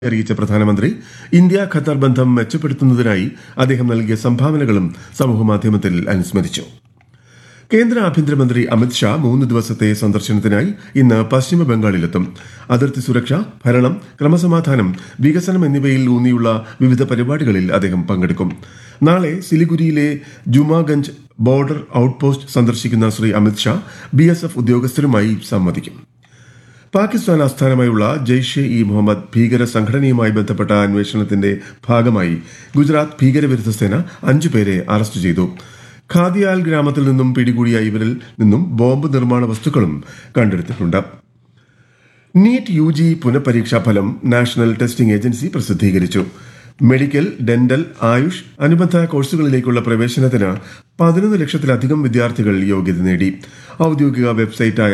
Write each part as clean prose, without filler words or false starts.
അറിയിച്ച പ്രധാനമന്ത്രി India Qatar ബന്ധം മെച്ചപ്പെടുത്തുന്നതിനായി അദ്ദേഹം നൽകിയ സംഭാവനകളും സമൂഹമാധ്യമത്തിൽ അനുസ്മരിച്ചു. കേന്ദ്ര ആഭ്യന്തരമന്ത്രി അമിത്ഷാ 3 ദിവസത്തെ സന്ദർശനത്തിനായി ഇന്ന് പശ്ചിമ ബംഗാളിലെത്തും. അതിർത്തി സുരക്ഷ, ഭരണം, ക്രമസമാധാനം, വികസനം എന്നിവയിൽ ഊന്നിയുള്ള വിവിധ പരിപാടികളിൽ അദ്ദേഹം പങ്കെടുക്കും. നാളെ സിലിഗുരിയിലെ ജുമാഗഞ്ച് ബോർഡർ ഔട്ട്പോസ്റ്റ് സന്ദർശിക്കുന്ന ശ്രീ അമിത്ഷാ BSF ഉദ്യോഗസ്ഥരുമായി സംവദിക്കും. പാകിസ്ഥാൻ ആസ്ഥാനമായുള്ള ജെയ്ഷെ ഇ മുഹമ്മദ് ഭീകര സംഘടനയുമായി ബന്ധപ്പെട്ട അന്വേഷണത്തിന്റെ ഭാഗമായി ഗുജറാത്ത് ഭീകരവിരുദ്ധ സേന 5 പേരെ അറസ്റ്റ് ചെയ്തു. ഖാദിയാൽ ഗ്രാമത്തിൽ നിന്നും പിടികൂടിയ ഇവരിൽ നിന്നും ബോംബ് നിർമ്മാണ വസ്തുക്കളും കണ്ടെടുത്തിട്ടുണ്ട്. നീറ്റ് UG പുനഃപരീക്ഷാ ഫലം നാഷണൽ ടെസ്റ്റിംഗ് ഏജൻസി പ്രസിദ്ധീകരിച്ചു. മെഡിക്കൽ, ഡെന്റൽ, ആയുഷ് അനുബന്ധ കോഴ്സുകളിലേക്കുള്ള പ്രവേശനത്തിന് 11 ലക്ഷത്തിലധികം വിദ്യാർത്ഥികൾ യോഗ്യത നേടി. ഔദ്യോഗിക വെബ്സൈറ്റായ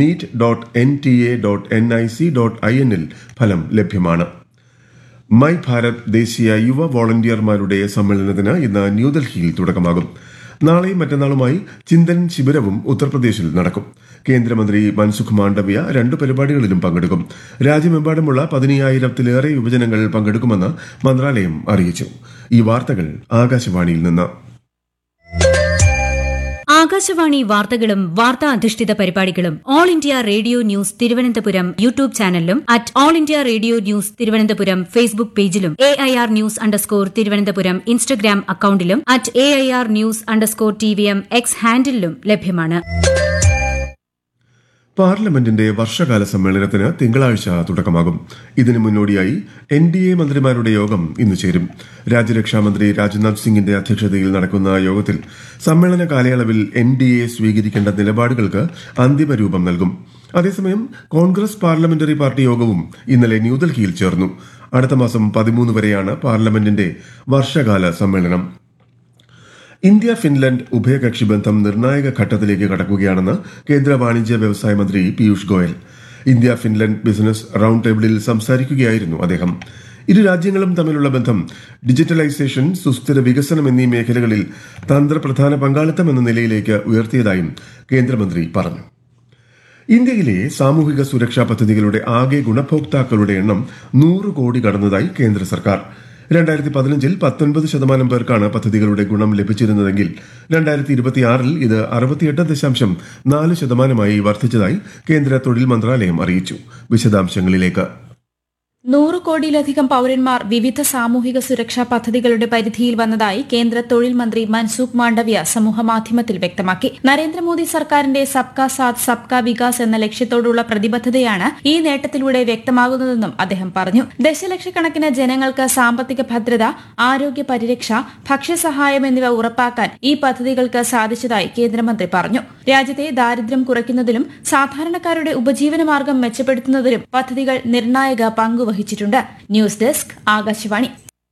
neet.nta.nic.in ൽ ഫലം ലഭ്യമാണ്. മൈ ഭാരത് ദേശീയ യുവ വോളണ്ടിയർമാരുടെ സമ്മേളനത്തിന് ഇന്ന് ന്യൂഡൽഹിയിൽ തുടക്കമാകും. നാളെയും മറ്റന്നാളുമായി ചിന്തൻ ശിബിരവും ഉത്തർപ്രദേശിൽ നടക്കും. കേന്ദ്രമന്ത്രി മൻസുഖ് മാണ്ഡവ്യ 2 പരിപാടികളിലും പങ്കെടുക്കും. രാജ്യമെമ്പാടുമുള്ള 15,000-ലേറെ യുവജനങ്ങൾ പങ്കെടുക്കുമെന്ന് മന്ത്രാലയം അറിയിച്ചു. ഈ വാർത്തകൾ ആകാശവാണിയിൽ നിന്ന്. ആകാശവാണി വാർത്തകളും വാർത്താ അധിഷ്ഠിത പരിപാടികളും all India radio news Thiruvananthapuram YouTube ചാനലിലും all India radio news Thiruvananthapuram Facebook പേജിലും AIR ന്യൂസ് _തിരുവനന്തപുരം ഇൻസ്റ്റഗ്രാം അക്കൌണ്ടിലും AIR ന്യൂസ് _TVM X ഹാൻഡിലും ലഭ്യമാണ്. പാർലമെന്റിന്റെ വർഷകാല സമ്മേളനത്തിന് തിങ്കളാഴ്ച തുടക്കമാകും. ഇതിനു മുന്നോടിയായി NDA മന്ത്രിമാരുടെ യോഗം ഇന്ന് ചേരും. രാജ്യരക്ഷാമന്ത്രി രാജ്നാഥ് സിംഗിന്റെ അധ്യക്ഷതയിൽ നടക്കുന്ന യോഗത്തിൽ സമ്മേളന കാലയളവിൽ NDA സ്വീകരിക്കേണ്ട നിലപാടുകൾക്ക് അന്തിമ രൂപം നൽകും. അതേസമയം കോൺഗ്രസ് പാർലമെന്ററി പാർട്ടി യോഗവും ഇന്നലെ ന്യൂഡൽഹിയിൽ ചേർന്നു. അടുത്ത മാസം 13 വരെയാണ് പാർലമെന്റിന്റെ വർഷകാല സമ്മേളനം. ഇന്ത്യ ഫിൻലൻഡ് ഉഭയകക്ഷി ബന്ധം നിർണായക ഘട്ടത്തിലേക്ക് കടക്കുകയാണെന്ന് കേന്ദ്ര വാണിജ്യ വ്യവസായ മന്ത്രി Piyush Goyal. India Finland business round ടേബിളിൽ സംസാരിക്കുകയായിരുന്നു അദ്ദേഹം. ഇരു രാജ്യങ്ങളും തമ്മിലുള്ള ബന്ധം ഡിജിറ്റലൈസേഷൻ, സുസ്ഥിര വികസനം എന്നീ മേഖലകളിൽ തന്ത്രപ്രധാന പങ്കാളിത്തം എന്ന നിലയിലേക്ക് ഉയർത്തിയതായും കേന്ദ്രമന്ത്രി പറഞ്ഞു. ഇന്ത്യയിലെ സാമൂഹിക സുരക്ഷാ പദ്ധതികളുടെ ആകെ ഗുണഭോക്താക്കളുടെ എണ്ണം 100 കോടി കടന്നതായി കേന്ദ്ര സർക്കാർ. 2015-ൽ 19% പേർക്കാണ് പദ്ധതികളുടെ ഗുണം ലഭിച്ചിരുന്നതെങ്കിൽ 2026-ൽ ഇത് 68.4% വർദ്ധിച്ചതായി കേന്ദ്ര തൊഴിൽ മന്ത്രാലയം അറിയിച്ചു. വിശദാംശങ്ങളിലേക്ക്. 100 കോടിയിലധികം പൌരന്മാർ വിവിധ സാമൂഹിക സുരക്ഷാ പദ്ധതികളുടെ പരിധിയിൽ വന്നതായി കേന്ദ്ര തൊഴിൽ മന്ത്രി മൻസുഖ് മാണ്ഡവ്യ സമൂഹമാധ്യമത്തിൽ വ്യക്തമാക്കി. നരേന്ദ്രമോദി സർക്കാരിന്റെ സബ്കാ സാത്ത് സബ്കാ വികാസ് എന്ന ലക്ഷ്യത്തോടുള്ള പ്രതിബദ്ധതയാണ് ഈ നേട്ടത്തിലൂടെ വ്യക്തമാകുന്നതെന്നും അദ്ദേഹം പറഞ്ഞു. ദശലക്ഷക്കണക്കിന് ജനങ്ങൾക്ക് സാമ്പത്തിക ഭദ്രത, ആരോഗ്യ പരിരക്ഷ, ഭക്ഷ്യസഹായം എന്നിവ ഉറപ്പാക്കാൻ ഈ പദ്ധതികൾക്ക് സാധിച്ചതായി കേന്ദ്രമന്ത്രി പറഞ്ഞു. രാജ്യത്തെ ദാരിദ്ര്യം കുറയ്ക്കുന്നതിലും സാധാരണക്കാരുടെ ഉപജീവനമാർഗം മെച്ചപ്പെടുത്തുന്നതിലും പദ്ധതികൾ നിർണായക പങ്കുവഹിച്ചിട്ടുണ്ട്. News desk, Akashvani.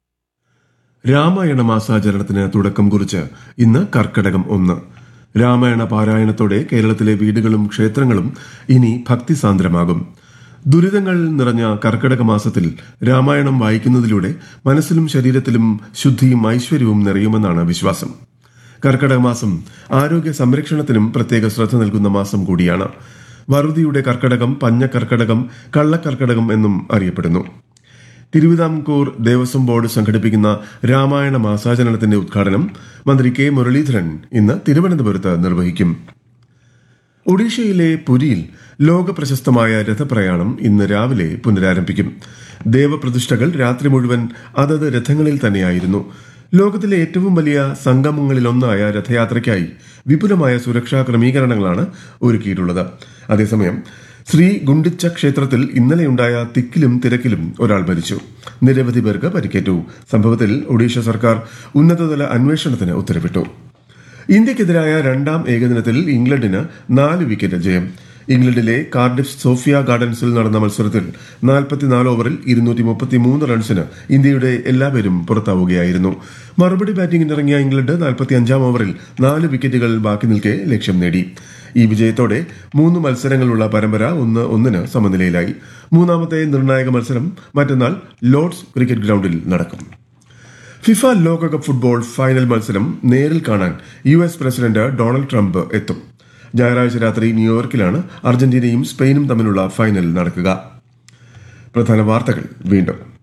രാമായണ മാസാചരണത്തിന് തുടക്കം കുറിച്ച് ഇന്ന് കർക്കടകം 1. രാമായണ പാരായണത്തോടെ കേരളത്തിലെ വീടുകളും ക്ഷേത്രങ്ങളും ഇനി ഭക്തിസാന്ദ്രമാകും. ദുരിതങ്ങൾ നിറഞ്ഞ കർക്കടക മാസത്തിൽ രാമായണം വായിക്കുന്നതിലൂടെ മനസ്സിലും ശരീരത്തിലും ശുദ്ധിയും ഐശ്വര്യവും നിറയുമെന്നാണ് വിശ്വാസം. കർക്കടക മാസം ആരോഗ്യ സംരക്ഷണത്തിനും പ്രത്യേക ശ്രദ്ധ നൽകുന്ന മാസം കൂടിയാണ്. വറുതിയുടെ കർക്കടകം, പഞ്ഞക്കർക്കടകം, കള്ളക്കർക്കടകം എന്നും അറിയപ്പെടുന്നു. തിരുവിതാംകൂർ ദേവസ്വം ബോർഡ് സംഘടിപ്പിക്കുന്ന രാമായണ മാസാചരണത്തിന്റെ ഉദ്ഘാടനം മന്ത്രി K മുരളീധരൻ ഇന്ന് തിരുവനന്തപുരത്ത് നിർവഹിക്കും. ഒഡീഷയിലെ പുരിയിൽ ലോക പ്രശസ്തമായ രഥപ്രയാണം ഇന്ന് രാവിലെ പുനരാരംഭിക്കും. ദേവപ്രതിഷ്ഠകൾ രാത്രി മുഴുവൻ അതത് രഥങ്ങളിൽ തന്നെയായിരുന്നു. ലോകത്തിലെ ഏറ്റവും വലിയ സംഗമങ്ങളിലൊന്നായ രഥയാത്രയ്ക്കായി വിപുലമായ സുരക്ഷാ ക്രമീകരണങ്ങളാണ് ഒരുക്കിയിട്ടുള്ളത്. അതേസമയം ശ്രീ ഗുണ്ടിച്ച ക്ഷേത്രത്തിൽ ഇന്നലെയുണ്ടായ തിക്കിലും തിരക്കിലും ഒരാൾ മരിച്ചു. നിരവധി പേർക്ക് പരിക്കേറ്റു. സംഭവത്തിൽ ഒഡീഷ സർക്കാർ ഉന്നതതല അന്വേഷണത്തിന് ഉത്തരവിട്ടു. ഇന്ത്യക്കെതിരായ 2ാം ഏകദിനത്തിൽ ഇംഗ്ലണ്ടിന് 4 വിക്കറ്റ് ജയം. ഇംഗ്ലണ്ടിലെ കാർഡിഫ് സോഫിയ ഗാർഡൻസിൽ നടന്ന മത്സരത്തിൽ 44 ഓവറിൽ 233 റൺസിന് ഇന്ത്യയുടെ എല്ലാവരും പുറത്താവുകയായിരുന്നു. മറുപടി ബാറ്റിംഗിനിറങ്ങിയ ഇംഗ്ലണ്ട് 45-ാം ഓവറിൽ 4 വിക്കറ്റുകൾ ബാക്കി നിൽക്കെ ലക്ഷ്യം നേടി. ഈ വിജയത്തോടെ 3 മത്സരങ്ങളുള്ള പരമ്പര 1-1 സമനിലയിലായി. 3ാമത്തെ നിർണായക മത്സരം മറ്റന്നാൾ ലോർഡ്സ് ക്രിക്കറ്റ് ഗ്രൌണ്ടിൽ നടക്കും. ഫിഫ ലോകകപ്പ് ഫുട്ബോൾ ഫൈനൽ മത്സരം നേരിൽ കാണാൻ US പ്രസിഡന്റ് ഡൊണാൾഡ് ട്രംപ് എത്തും. ഞായറാഴ്ച രാത്രി ന്യൂയോർക്കിലാണ് അർജന്റീനയും സ്പെയിനും തമ്മിലുള്ള ഫൈനൽ നടക്കുക. പ്രധാന വാർത്തകൾ വീണ്ടും.